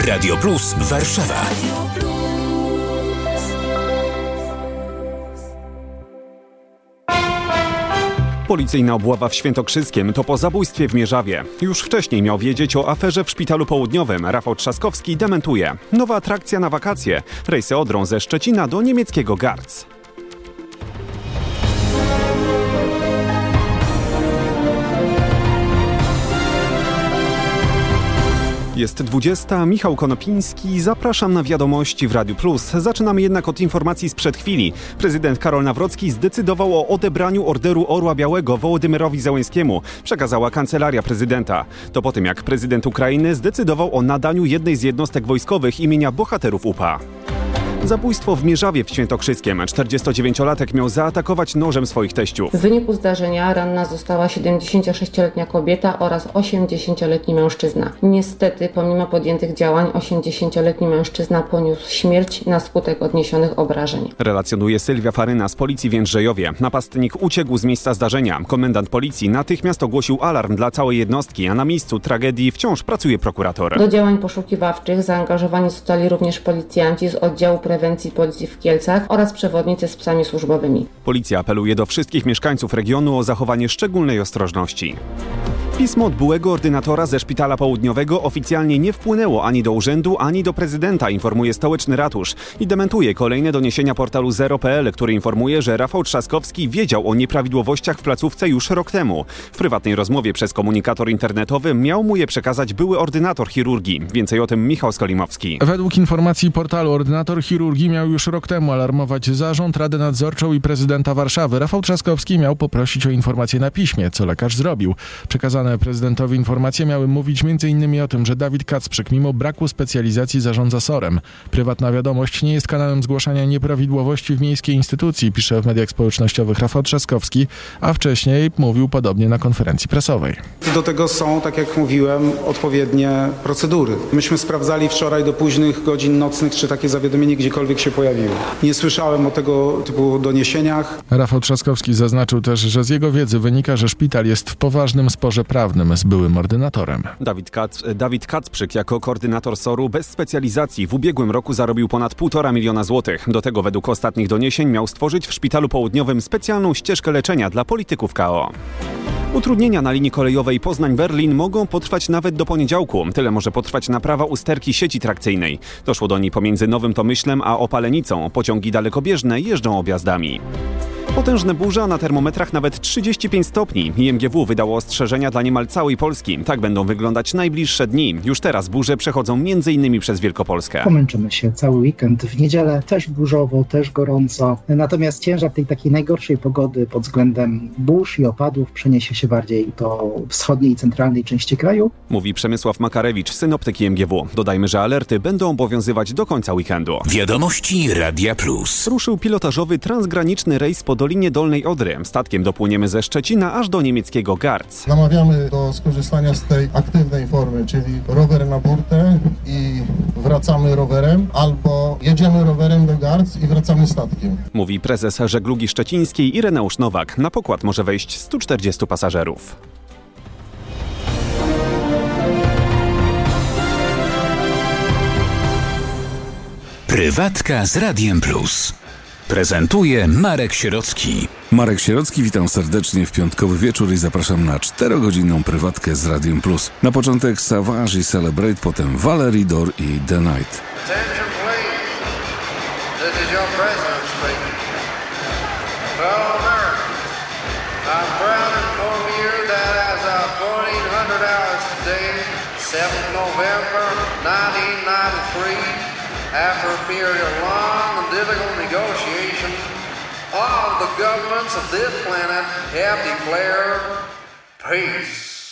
Radio Plus Warszawa. Policyjna obława w Świętokrzyskiem to po zabójstwie w Mierzawie. Już wcześniej miał wiedzieć o aferze w Szpitalu Południowym. Rafał Trzaskowski dementuje. Nowa atrakcja na wakacje. Rejsy Odrą ze Szczecina do niemieckiego Garz. Jest 20. Michał Konopiński. Zapraszam na wiadomości w Radiu Plus. Zaczynamy jednak od informacji sprzed chwili. Prezydent Karol Nawrocki zdecydował o odebraniu Orderu Orła Białego Wołodymyrowi Zełenskiemu. Przekazała Kancelaria Prezydenta. To po tym, jak prezydent Ukrainy zdecydował o nadaniu jednej z jednostek wojskowych imienia bohaterów UPA. Zabójstwo w Mierzawie w Świętokrzyskiem. 49-latek miał zaatakować nożem swoich teściów. W wyniku zdarzenia ranna została 76-letnia kobieta oraz 80-letni mężczyzna. Niestety, pomimo podjętych działań, 80-letni mężczyzna poniósł śmierć na skutek odniesionych obrażeń. Relacjonuje Sylwia Faryna z Policji w Jędrzejowie. Napastnik uciekł z miejsca zdarzenia. Komendant Policji natychmiast ogłosił alarm dla całej jednostki, a na miejscu tragedii wciąż pracuje prokurator. Do działań poszukiwawczych zaangażowani zostali również policjanci z oddziału prewencji Policji w Kielcach oraz przewodnicy z psami służbowymi. Policja apeluje do wszystkich mieszkańców regionu o zachowanie szczególnej ostrożności. Pismo od byłego ordynatora ze Szpitala Południowego oficjalnie nie wpłynęło ani do urzędu, ani do prezydenta, informuje stołeczny ratusz i dementuje kolejne doniesienia portalu Zero.pl, który informuje, że Rafał Trzaskowski wiedział o nieprawidłowościach w placówce już rok temu. W prywatnej rozmowie przez komunikator internetowy miał mu je przekazać były ordynator chirurgii. Więcej o tym Michał Skolimowski. Według informacji portalu ordynator chirurgii miał już rok temu alarmować zarząd, Radę Nadzorczą i prezydenta Warszawy. Rafał Trzaskowski miał poprosić o informację na piśmie, co lekarz zrobił. Przekazane prezydentowi informacje miały mówić m.in. o tym, że Dawid Kacprzyk mimo braku specjalizacji zarządza SOR-em. Prywatna wiadomość nie jest kanałem zgłaszania nieprawidłowości w miejskiej instytucji, pisze w mediach społecznościowych Rafał Trzaskowski, a wcześniej mówił podobnie na konferencji prasowej. Do tego są, tak jak mówiłem, odpowiednie procedury. Myśmy sprawdzali wczoraj do późnych godzin nocnych, czy takie zawiadomienie gdziekolwiek się pojawiło. Nie słyszałem o tego typu doniesieniach. Rafał Trzaskowski zaznaczył też, że z jego wiedzy wynika, że szpital jest w poważnym sporze prawnym z byłym ordynatorem. Dawid Kacprzyk jako koordynator SOR-u bez specjalizacji w ubiegłym roku zarobił ponad 1,5 miliona złotych. Do tego według ostatnich doniesień miał stworzyć w Szpitalu Południowym specjalną ścieżkę leczenia dla polityków KO. Utrudnienia na linii kolejowej Poznań-Berlin mogą potrwać nawet do poniedziałku. Tyle może potrwać naprawa usterki sieci trakcyjnej. Doszło do niej pomiędzy Nowym Tomyślem a Opalenicą. Pociągi dalekobieżne jeżdżą objazdami. Potężne burze, na termometrach nawet 35 stopni. IMGW wydało ostrzeżenia dla niemal całej Polski. Tak będą wyglądać najbliższe dni. Już teraz burze przechodzą m.in. przez Wielkopolskę. Pomęczymy się cały weekend. W niedzielę też burzowo, też gorąco. Natomiast ciężar tej takiej najgorszej pogody pod względem burz i opadów przeniesie się bardziej do wschodniej i centralnej części kraju. Mówi Przemysław Makarewicz, synoptyk IMGW. Dodajmy, że alerty będą obowiązywać do końca weekendu. Wiadomości Radia Plus. Ruszył pilotażowy transgraniczny rejs po Dolinie Dolnej Odry. Statkiem dopłyniemy ze Szczecina aż do niemieckiego Garz. Namawiamy do skorzystania z tej aktywnej formy, czyli rower na burtę i wracamy rowerem, albo jedziemy rowerem do Garz i wracamy statkiem. Mówi prezes Żeglugi Szczecińskiej Ireneusz Nowak. Na pokład może wejść 140 pasażerów. Prywatka z Radiem Plus. Prezentuje Marek Sierocki. Marek Sierocki, witam serdecznie w piątkowy wieczór i zapraszam na 4-godzinną prywatkę z Radiem Plus. Na początek Savage i Celebrate, potem Valerie Dor i The Night. Attention please. This is your president speaking. Fellow Americans, I'm proud to inform you that as of 1400 hours today, 7th November 1993, after a period of long and difficult negotiation, all the governments of this planet have declared peace.